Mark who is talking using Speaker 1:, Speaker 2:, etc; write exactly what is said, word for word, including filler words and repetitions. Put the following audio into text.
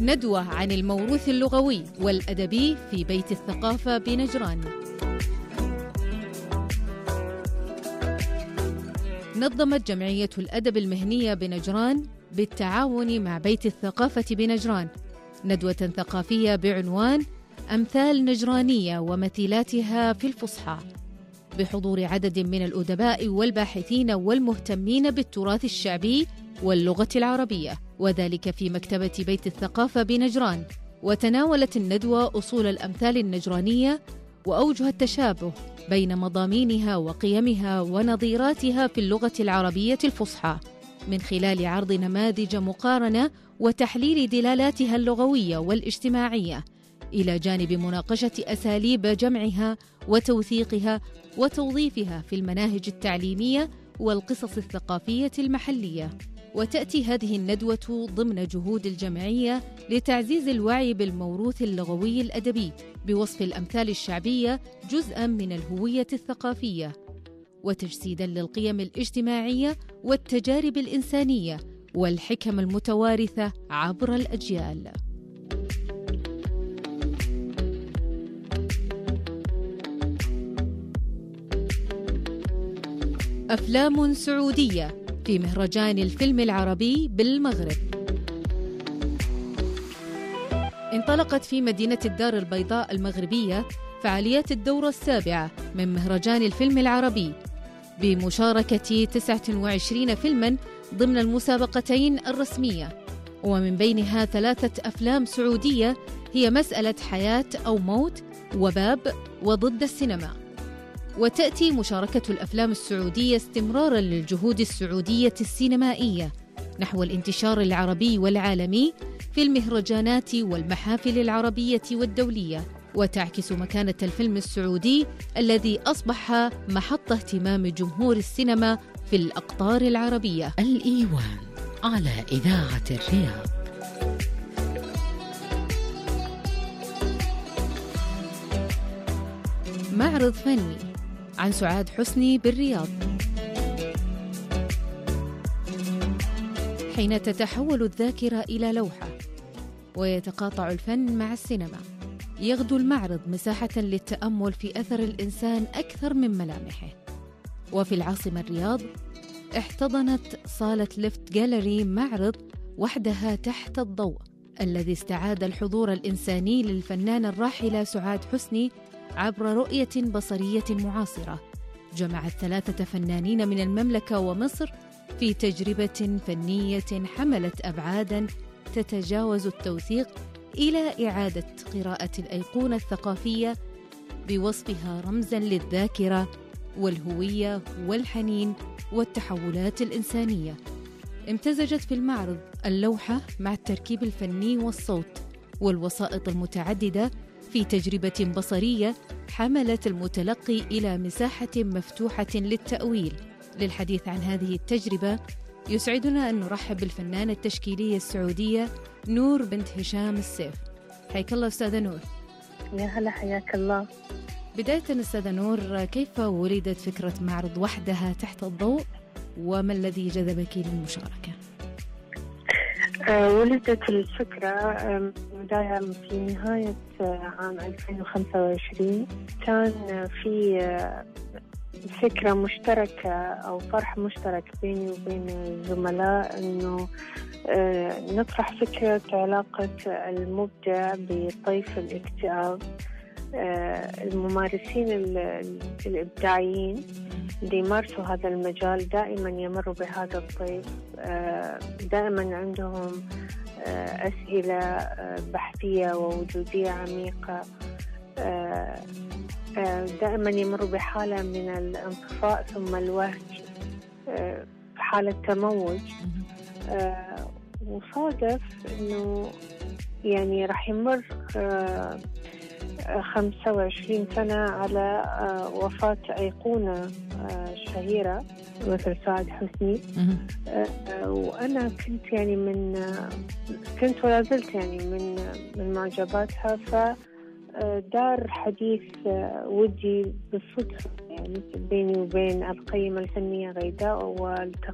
Speaker 1: ندوة عن الموروث اللغوي والأدبي في بيت الثقافة بنجران. نظمت جمعية الأدب المهنية بنجران بالتعاون مع بيت الثقافة بنجران ندوة ثقافية بعنوان أمثال نجرانية ومثيلاتها في الفصحى، بحضور عدد من الأدباء والباحثين والمهتمين بالتراث الشعبي واللغة العربية، وذلك في مكتبة بيت الثقافة بنجران. وتناولت الندوة أصول الأمثال النجرانية وأوجه التشابه بين مضامينها وقيمها ونظيراتها في اللغة العربية الفصحى، من خلال عرض نماذج مقارنة وتحليل دلالاتها اللغوية والاجتماعية، إلى جانب مناقشة أساليب جمعها وتوثيقها وتوظيفها في المناهج التعليمية والقصص الثقافية المحلية. وتأتي هذه الندوة ضمن جهود الجمعية لتعزيز الوعي بالموروث اللغوي الأدبي بوصف الأمثال الشعبية جزءاً من الهوية الثقافية، وتجسيداً للقيم الاجتماعية والتجارب الإنسانية والحكم المتوارثة عبر الأجيال. أفلام سعودية في مهرجان الفيلم العربي بالمغرب. انطلقت في مدينة الدار البيضاء المغربية فعاليات الدورة السابعة من مهرجان الفيلم العربي بمشاركة تسعة وعشرين فيلماً ضمن المسابقتين الرسمية، ومن بينها ثلاثة أفلام سعودية هي مسألة حياة أو موت، وباب، وضد السينما. وتأتي مشاركة الأفلام السعودية استمراراً للجهود السعودية السينمائية نحو الانتشار العربي والعالمي في المهرجانات والمحافل العربية والدولية، وتعكس مكانة الفيلم السعودي الذي أصبح محط اهتمام جمهور السينما في الأقطار العربية.
Speaker 2: الإيوان على إذاعة الرياض.
Speaker 1: معرض فني عن سعاد حسني بالرياض. حين تتحول الذاكرة إلى لوحة ويتقاطع الفن مع السينما، يغدو المعرض مساحة للتأمل في أثر الإنسان أكثر من ملامحه. وفي العاصمة الرياض احتضنت صالة ليفت جاليري معرض وحدها تحت الضوء، الذي استعاد الحضور الإنساني للفنانة الراحلة سعاد حسني عبر رؤية بصرية معاصرة جمعت ثلاثة فنانين من المملكة ومصر في تجربة فنية حملت أبعاداً تتجاوز التوثيق إلى إعادة قراءة الأيقونة الثقافية بوصفها رمزاً للذاكرة والهوية والحنين والتحولات الإنسانية. امتزجت في المعرض اللوحة مع التركيب الفني والصوت والوسائط المتعددة في تجربة بصرية حملت المتلقي إلى مساحة مفتوحة للتأويل. للحديث عن هذه التجربة يسعدنا أن نرحب بالفنانة التشكيلية السعودية نور بنت هشام السيف. حياك الله أستاذة نور.
Speaker 3: يا هلا، حياك الله.
Speaker 1: بداية أستاذة نور، كيف ولدت فكرة معرض وحدها تحت الضوء وما الذي جذبك للمشاركة؟
Speaker 3: أه ولدت الفكرة بداية في نهاية عام ألفين وخمسة وعشرين. كان في فكرة مشتركة أو طرح مشترك بيني وبين الزملاء أنه نطرح فكرة علاقة المبدع بطيف الاكتئاب. الممارسين الإبداعيين اللي يمارسوا هذا المجال دائما يمروا بهذا الطيف، دائما عندهم أسئلة بحثية ووجودية عميقة، دائما يمروا بحالة من الانطفاء ثم الوهج، حالة تموج. وصادف أنه يعني راح يمر خمسة وعشرين سنة على وفاة أيقونة شهيرة مثل سعاد حسني، وأنا كنت يعني من كنت ولا زلت يعني من من معجباتها. فدار حديث ودي بالصدفة يعني بيني وبين القيمة الفنية غيداء والتقديم